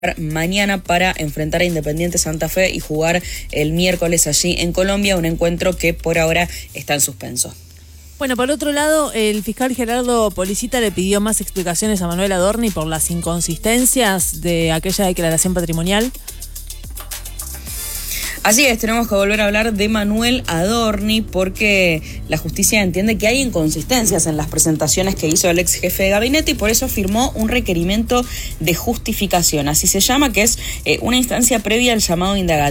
mañana para enfrentar a Independiente Santa Fe y jugar el miércoles allí en Colombia, un encuentro que por ahora está en suspenso. Bueno, por otro lado, el fiscal Gerardo Policita le pidió más explicaciones a Manuel Adorni por las inconsistencias de aquella declaración patrimonial. Así es, tenemos que volver a hablar de Manuel Adorni porque la justicia entiende que hay inconsistencias en las presentaciones que hizo el ex jefe de gabinete y por eso firmó un requerimiento de justificación, así se llama, que es una instancia previa al llamado indagatorio.